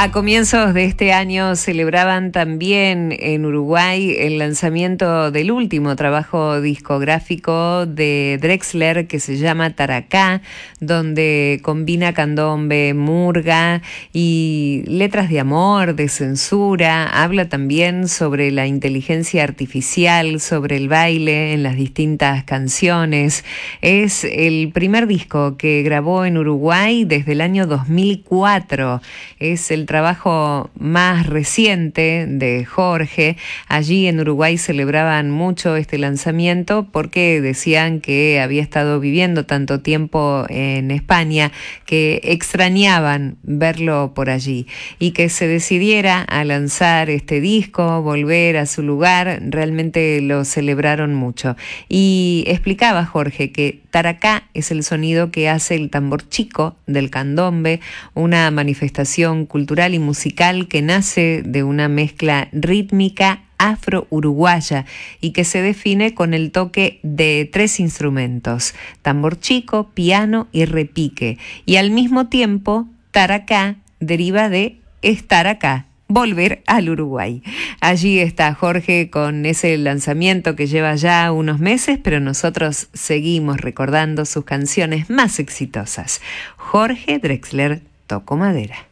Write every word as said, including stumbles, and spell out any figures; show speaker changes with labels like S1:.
S1: A comienzos de este año celebraban también en Uruguay el lanzamiento del último trabajo discográfico de Drexler, que se llama Taracá, donde combina candombe, murga y letras de amor, de censura. Habla también sobre la inteligencia artificial, sobre el baile en las distintas canciones. Es el primer disco que grabó en Uruguay desde el año dos mil cuatro. Es el trabajo más reciente de Jorge. Allí en Uruguay celebraban mucho este lanzamiento porque decían que había estado viviendo tanto tiempo en España que extrañaban verlo por allí, y que se decidiera a lanzar este disco, volver a su lugar, realmente lo celebraron mucho. Y explicaba Jorge que Taracá es el sonido que hace el tambor chico del candombe, una manifestación cultural y musical que nace de una mezcla rítmica afro-uruguaya y que se define con el toque de tres instrumentos: tambor chico, piano y repique. Y al mismo tiempo, Taracá deriva de estar acá, volver al Uruguay. Allí está Jorge con ese lanzamiento que lleva ya unos meses, pero nosotros seguimos recordando sus canciones más exitosas. Jorge Drexler, Toco Madera.